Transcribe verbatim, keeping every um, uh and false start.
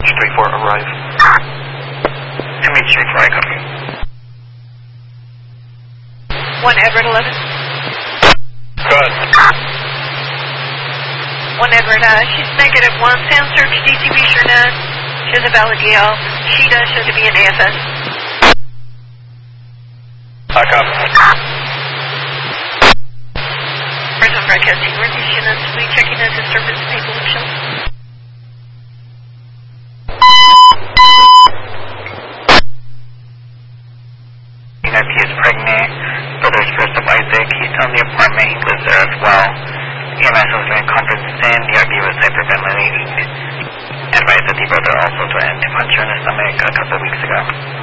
three four, arrive. M H three four, I copy. one Everett eleven. Good. one Everett, uh, she's negative one, sound search, D C B sure none. She has a valid D L. She does show to be an A F S. I copy. Present broadcasting northeast units, we checking the disturbance table and show. If he is pregnant, brother's first of Isaac, he's on the apartment, he lives there as well. E M S was doing conference in, the R B was hyperventilating. Advised that the brother also threatened to punch her in the stomach a couple weeks ago.